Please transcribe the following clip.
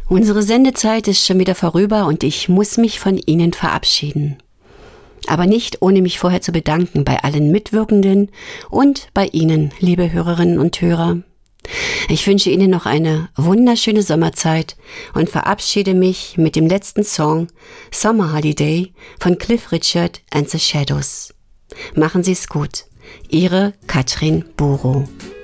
Unsere Sendezeit ist schon wieder vorüber und ich muss mich von Ihnen verabschieden. Aber nicht ohne mich vorher zu bedanken bei allen Mitwirkenden und bei Ihnen, liebe Hörerinnen und Hörer. Ich wünsche Ihnen noch eine wunderschöne Sommerzeit und verabschiede mich mit dem letzten Song Summer Holiday von Cliff Richard and the Shadows. Machen Sie es gut. Ihre Katrin Buro.